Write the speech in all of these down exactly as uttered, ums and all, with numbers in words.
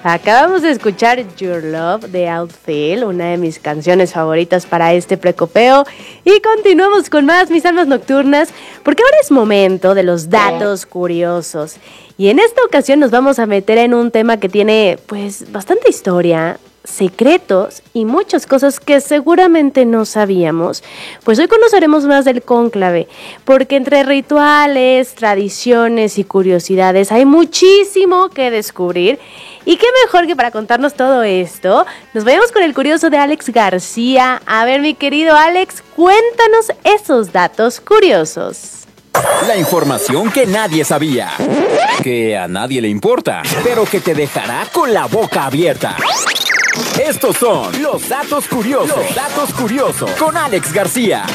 Acabamos de escuchar Your Love de Outfield, una de mis canciones favoritas para este precopeo. Y continuamos con más, mis almas nocturnas, porque ahora es momento de los datos curiosos. Y en esta ocasión nos vamos a meter en un tema que tiene, pues, bastante historia, secretos y muchas cosas que seguramente no sabíamos. Pues hoy conoceremos más del cónclave, porque entre rituales, tradiciones y curiosidades hay muchísimo que descubrir. Y qué mejor que para contarnos todo esto, nos vayamos con el curioso de Alex García. A ver, mi querido Alex, cuéntanos esos datos curiosos. La información que nadie sabía, que a nadie le importa, pero que te dejará con la boca abierta. Estos son los datos curiosos, los datos curiosos con Alex García.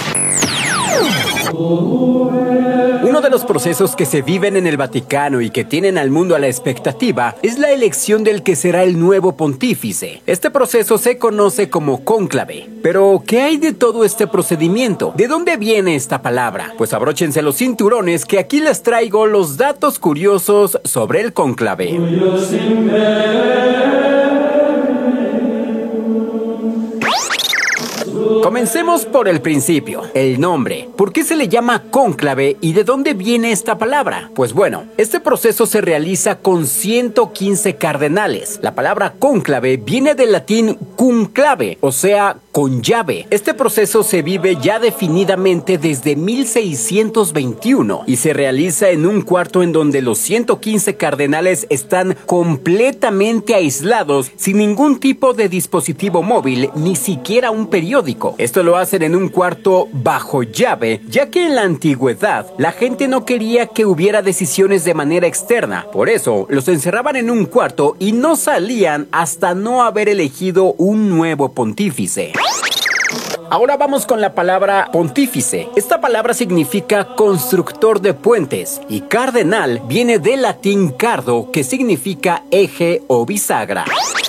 Uno de los procesos que se viven en el Vaticano y que tienen al mundo a la expectativa es la elección del que será el nuevo pontífice. Este proceso se conoce como cónclave. Pero, ¿qué hay de todo este procedimiento? ¿De dónde viene esta palabra? Pues abróchense los cinturones que aquí les traigo los datos curiosos sobre el cónclave. Comencemos por el principio, el nombre. ¿Por qué se le llama cónclave y de dónde viene esta palabra? Pues bueno, este proceso se realiza con ciento quince cardenales. La palabra cónclave viene del latín cum clave, o sea, con llave. Este proceso se vive ya definidamente desde mil seiscientos veintiuno y se realiza en un cuarto en donde los ciento quince cardenales están completamente aislados, sin ningún tipo de dispositivo móvil, ni siquiera un periódico. Esto lo hacen en un cuarto bajo llave, ya que en la antigüedad la gente no quería que hubiera decisiones de manera externa. Por eso los encerraban en un cuarto y no salían hasta no haber elegido un nuevo pontífice. Ahora vamos con la palabra pontífice. Esta palabra significa constructor de puentes y cardenal viene del latín cardo, que significa eje o bisagra.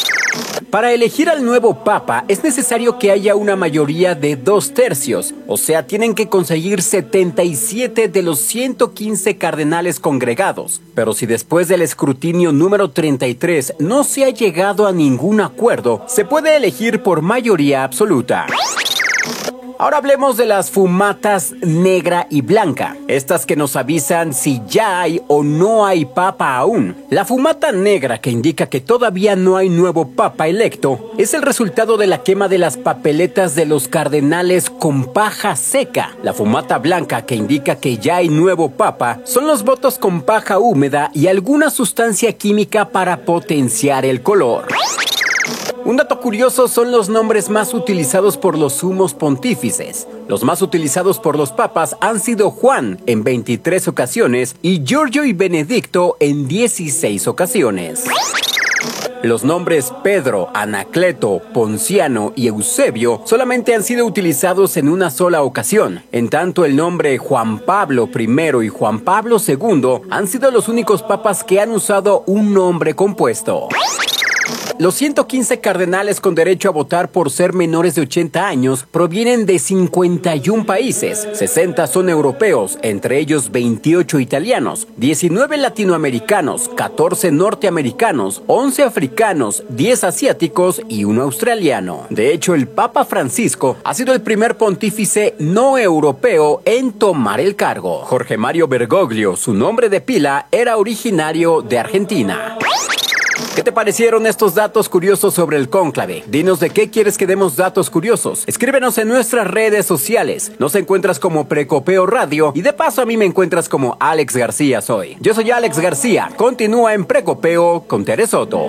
Para elegir al nuevo papa es necesario que haya una mayoría de dos tercios, o sea, tienen que conseguir setenta y siete de los ciento quince cardenales congregados. Pero si después del escrutinio número treinta y tres no se ha llegado a ningún acuerdo, se puede elegir por mayoría absoluta. Ahora hablemos de las fumatas negra y blanca, estas que nos avisan si ya hay o no hay papa aún. La fumata negra, que indica que todavía no hay nuevo papa electo, es el resultado de la quema de las papeletas de los cardenales con paja seca. La fumata blanca, que indica que ya hay nuevo papa, son los votos con paja húmeda y alguna sustancia química para potenciar el color. Un dato curioso son los nombres más utilizados por los sumos pontífices. Los más utilizados por los papas han sido Juan en veintitrés ocasiones y Giorgio y Benedicto en dieciséis ocasiones. Los nombres Pedro, Anacleto, Ponciano y Eusebio solamente han sido utilizados en una sola ocasión. En tanto, el nombre Juan Pablo primero y Juan Pablo segundo han sido los únicos papas que han usado un nombre compuesto. Los ciento quince cardenales con derecho a votar por ser menores de ochenta años provienen de cincuenta y un países, sesenta son europeos, entre ellos veintiocho italianos, diecinueve latinoamericanos, catorce norteamericanos, once africanos, diez asiáticos y uno australiano. De hecho, el Papa Francisco ha sido el primer pontífice no europeo en tomar el cargo. Jorge Mario Bergoglio, su nombre de pila, era originario de Argentina. ¿Qué te parecieron estos datos curiosos sobre el cónclave? Dinos de qué quieres que demos datos curiosos. Escríbenos en nuestras redes sociales. Nos encuentras como Precopeo Radio y de paso a mí me encuentras como Alex García Soy. Yo soy Alex García. Continúa en Precopeo con Tere Soto.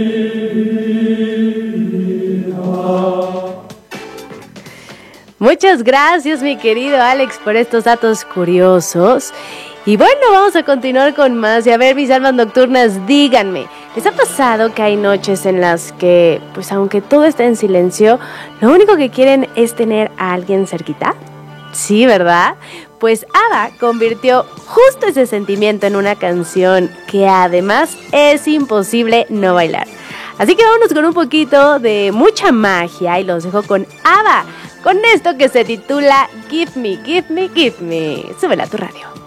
Muchas gracias, mi querido Alex, por estos datos curiosos. Y bueno, vamos a continuar con más. Y a ver, mis almas nocturnas, díganme, ¿les ha pasado que hay noches en las que, pues aunque todo está en silencio, lo único que quieren es tener a alguien cerquita? Sí, ¿verdad? Pues ABBA convirtió justo ese sentimiento en una canción que además es imposible no bailar. Así que vámonos con un poquito de mucha magia y los dejo con ABBA, con esto que se titula Give Me, Give Me, Give Me. Súbela a tu radio.